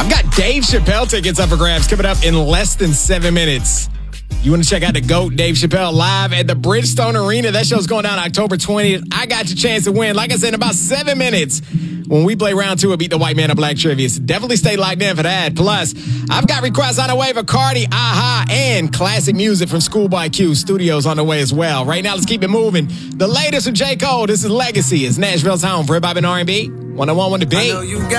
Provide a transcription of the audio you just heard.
I've got Dave Chappelle tickets up for grabs coming up in less than 7 minutes. You want to check out the GOAT, Dave Chappelle, live at the Bridgestone Arena. That show's going down October 20th. I got your chance to win, like I said, in about 7 minutes when we play round 2 of Beat the White Man of Black Trivia. So definitely stay locked in for that. Plus, I've got requests on the way for Cardi, Aha, and classic music from Schoolboy Q. Studios on the way as well. Right now, let's keep it moving. The latest from J. Cole. This is Legacy. It's Nashville's home for hip-hop and R&B. 101 to be.